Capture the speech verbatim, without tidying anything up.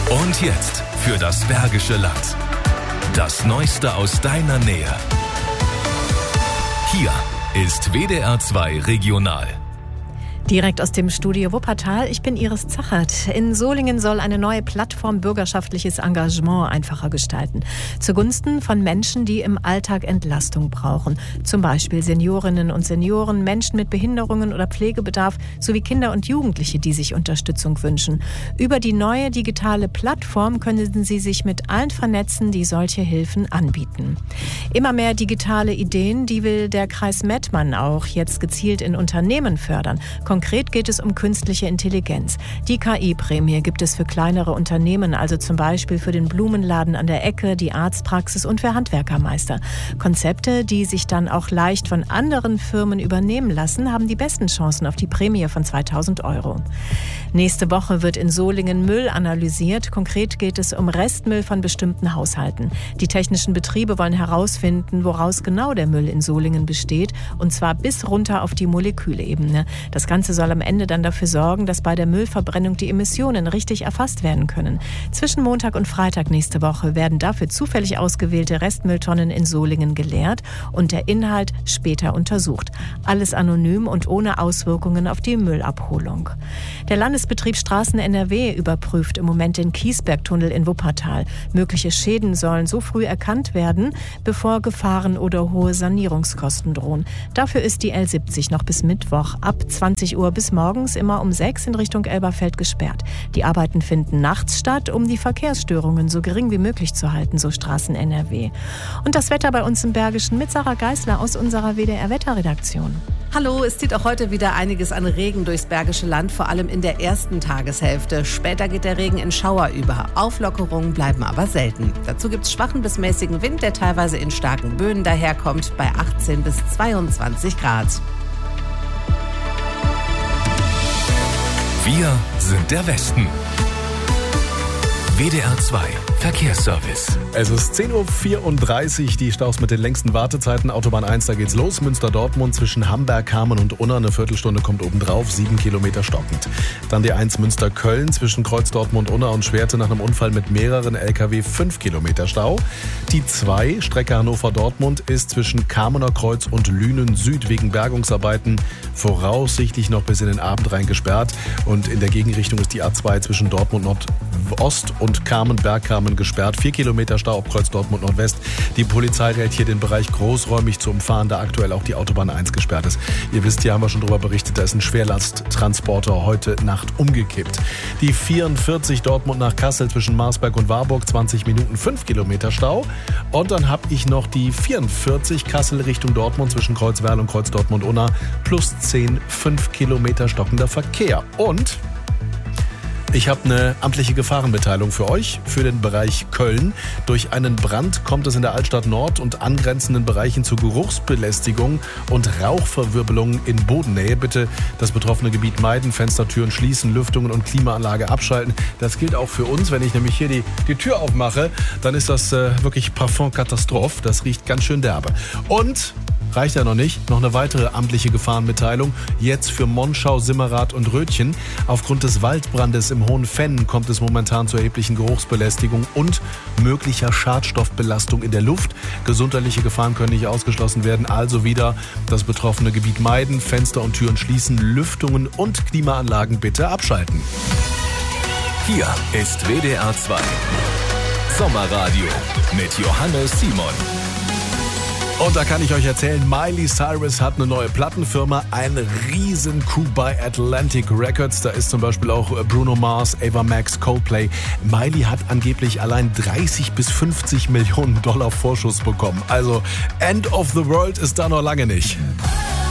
Und jetzt für das Bergische Land. Das Neueste aus deiner Nähe. Hier ist W D R zwei Regional. Direkt aus dem Studio Wuppertal, ich bin Iris Zachert. In Solingen soll eine neue Plattform bürgerschaftliches Engagement einfacher gestalten. Zugunsten von Menschen, die im Alltag Entlastung brauchen. Zum Beispiel Seniorinnen und Senioren, Menschen mit Behinderungen oder Pflegebedarf sowie Kinder und Jugendliche, die sich Unterstützung wünschen. Über die neue digitale Plattform können sie sich mit allen vernetzen, die solche Hilfen anbieten. Immer mehr digitale Ideen, die will der Kreis Mettmann auch jetzt gezielt in Unternehmen fördern. Konkret geht es um künstliche Intelligenz. Die K I-Prämie gibt es für kleinere Unternehmen, also zum Beispiel für den Blumenladen an der Ecke, die Arztpraxis und für Handwerkermeister. Konzepte, die sich dann auch leicht von anderen Firmen übernehmen lassen, haben die besten Chancen auf die Prämie von zweitausend Euro. Nächste Woche wird in Solingen Müll analysiert. Konkret geht es um Restmüll von bestimmten Haushalten. Die technischen Betriebe wollen herausfinden, woraus genau der Müll in Solingen besteht, und zwar bis runter auf die Molekülebene. Das Ganze soll am Ende dann dafür sorgen, dass bei der Müllverbrennung die Emissionen richtig erfasst werden können. Zwischen Montag und Freitag nächste Woche werden dafür zufällig ausgewählte Restmülltonnen in Solingen geleert und der Inhalt später untersucht. Alles anonym und ohne Auswirkungen auf die Müllabholung. Der Landesbetrieb Straßen N R W überprüft im Moment den Kiesbergtunnel in Wuppertal. Mögliche Schäden sollen so früh erkannt werden, bevor Gefahren oder hohe Sanierungskosten drohen. Dafür ist die L siebzig noch bis Mittwoch ab zwanzig Uhr bis morgens immer um sechs in Richtung Elberfeld gesperrt. Die Arbeiten finden nachts statt, um die Verkehrsstörungen so gering wie möglich zu halten, so Straßen N R W. Und das Wetter bei uns im Bergischen mit Sarah Geisler aus unserer W D R-Wetterredaktion. Hallo, es zieht auch heute wieder einiges an Regen durchs Bergische Land, vor allem in der ersten Tageshälfte. Später geht der Regen in Schauer über. Auflockerungen bleiben aber selten. Dazu gibt es schwachen bis mäßigen Wind, der teilweise in starken Böen daherkommt, bei achtzehn bis zweiundzwanzig Grad. Wir sind der Westen. W D R zwei Verkehrsservice. Es ist zehn Uhr vierunddreißig, die Staus mit den längsten Wartezeiten. Autobahn eins, da geht's los. Münster-Dortmund zwischen Hamberg, Kamen und Unna. Eine Viertelstunde kommt obendrauf, sieben Kilometer stockend. Dann die eins Münster-Köln zwischen Kreuz Dortmund, Unna und Schwerte nach einem Unfall mit mehreren L K W, fünf Kilometer Stau. Die zwei, Strecke Hannover-Dortmund, ist zwischen Kamener Kreuz und Lünen Süd wegen Bergungsarbeiten voraussichtlich noch bis in den Abend rein gesperrt. Und in der Gegenrichtung ist die A zwei zwischen Dortmund Nordost und Kamen-Bergkamen gesperrt. Vier Kilometer Stau ab Kreuz Dortmund Nordwest. Die Polizei rät hier, den Bereich großräumig zu umfahren, da aktuell auch die Autobahn eins gesperrt ist. Ihr wisst, hier haben wir schon darüber berichtet, da ist ein Schwerlasttransporter heute Nacht umgekippt. Die vierundvierzig Dortmund nach Kassel zwischen Marsberg und Warburg, zwanzig Minuten, fünf Kilometer Stau. Und dann habe ich noch die vierundvierzig Kassel Richtung Dortmund zwischen Kreuzwerl und Kreuz Dortmund-Unna, plus zehn, fünf Kilometer stockender Verkehr. Und ich habe eine amtliche Gefahrenmitteilung für euch, für den Bereich Köln. Durch einen Brand kommt es in der Altstadt Nord und angrenzenden Bereichen zu Geruchsbelästigung und Rauchverwirbelungen in Bodennähe. Bitte das betroffene Gebiet meiden, Fenstertüren schließen, Lüftungen und Klimaanlage abschalten. Das gilt auch für uns. Wenn ich nämlich hier die, die Tür aufmache, dann ist das äh, wirklich Parfum-Katastrophe. Das riecht ganz schön derbe. Und reicht ja noch nicht. Noch eine weitere amtliche Gefahrenmitteilung. Jetzt für Monschau, Simmerath und Rötchen. Aufgrund des Waldbrandes im Hohen Fenn kommt es momentan zu erheblichen Geruchsbelästigung und möglicher Schadstoffbelastung in der Luft. Gesundheitliche Gefahren können nicht ausgeschlossen werden. Also wieder das betroffene Gebiet meiden, Fenster und Türen schließen, Lüftungen und Klimaanlagen bitte abschalten. Hier ist W D R zwei Sommerradio mit Johannes Simon. Und da kann ich euch erzählen, Miley Cyrus hat eine neue Plattenfirma, ein riesen Coup bei Atlantic Records. Da ist zum Beispiel auch Bruno Mars, Ava Max, Coldplay. Miley hat angeblich allein dreißig bis fünfzig Millionen Dollar Vorschuss bekommen. Also End of the World ist da noch lange nicht.